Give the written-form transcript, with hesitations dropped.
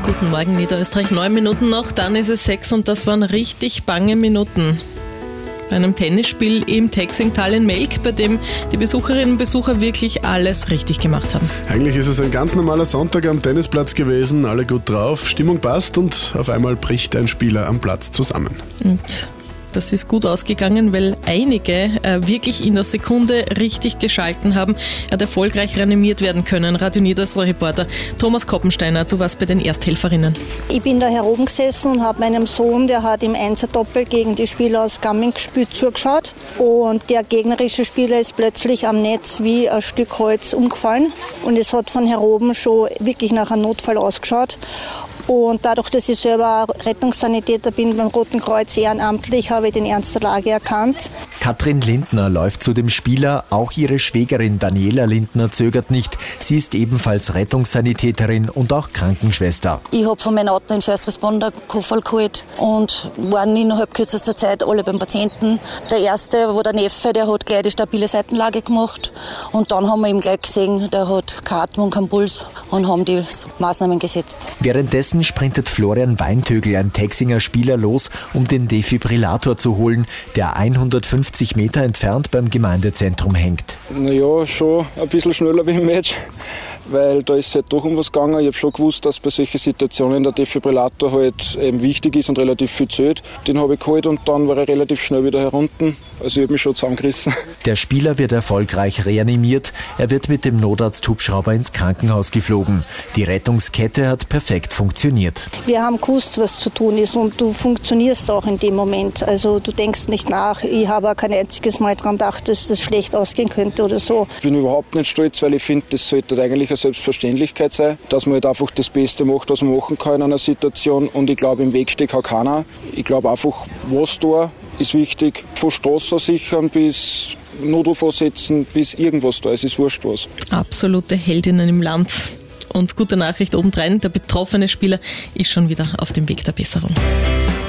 Guten Morgen, Niederösterreich. 9 Minuten noch, dann ist es 6 und das waren richtig bange Minuten. Bei einem Tennisspiel im Texingtal in Melk, bei dem die Besucherinnen und Besucher wirklich alles richtig gemacht haben. Eigentlich ist es ein ganz normaler Sonntag am Tennisplatz gewesen, alle gut drauf, Stimmung passt und auf einmal bricht ein Spieler am Platz zusammen. Und das ist gut ausgegangen, weil einige wirklich in der Sekunde richtig geschalten haben. Er hat erfolgreich reanimiert werden können. Radio Niederösterreich Reporter Thomas Koppensteiner, du warst bei den Ersthelferinnen. Ich bin da herumgesessen und habe meinem Sohn, der hat im Einzeldoppel gegen die Spieler aus Gamming gespielt, zugeschaut. Und der gegnerische Spieler ist plötzlich am Netz wie ein Stück Holz umgefallen. Und es hat von hier oben schon wirklich nach einem Notfall ausgeschaut. Und dadurch, dass ich selber Rettungssanitäter bin beim Roten Kreuz ehrenamtlich, habe ich den Ernst der Lage erkannt. Katrin Lindner läuft zu dem Spieler, auch ihre Schwägerin Daniela Lindner zögert nicht. Sie ist ebenfalls Rettungssanitäterin und auch Krankenschwester. Ich habe von meinem Auto einen First Responder Koffer geholt und waren innerhalb kürzester Zeit alle beim Patienten. Der erste, wo der Neffe, der hat gleich die stabile Seitenlage gemacht und dann haben wir ihm gleich gesehen, der hat keine Atmung, keinen Puls und haben die Maßnahmen gesetzt. Währenddessen sprintet Florian Weintögl, ein Texinger Spieler, los, um den Defibrillator zu holen, der 150 Meter entfernt beim Gemeindezentrum hängt. Naja, schon ein bisschen schneller wie im Match, weil da ist es halt doch um was gegangen. Ich habe schon gewusst, dass bei solchen Situationen der Defibrillator halt eben wichtig ist und relativ viel zählt. Den habe ich geholt und dann war er relativ schnell wieder herunten. Also ich habe mich schon zusammengerissen. Der Spieler wird erfolgreich reanimiert. Er wird mit dem Notarzt-Hubschrauber ins Krankenhaus geflogen. Die Rettungskette hat perfekt funktioniert. Wir haben gewusst, was zu tun ist und du funktionierst auch in dem Moment. Also du denkst nicht nach. Ich habe auch kein einziges Mal daran gedacht, dass das schlecht ausgehen könnte oder so. Ich bin überhaupt nicht stolz, weil ich finde, das sollte eigentlich eine Selbstverständlichkeit sein, dass man halt einfach das Beste macht, was man machen kann in einer Situation. Und ich glaube, im Weg steht auch keiner. Ich glaube einfach, was da ist wichtig, von Straßen sichern bis Notruf ansetzen, bis irgendwas da ist, ist wurscht was. Absolute Heldinnen im Land. Und gute Nachricht obendrein, der betroffene Spieler ist schon wieder auf dem Weg der Besserung.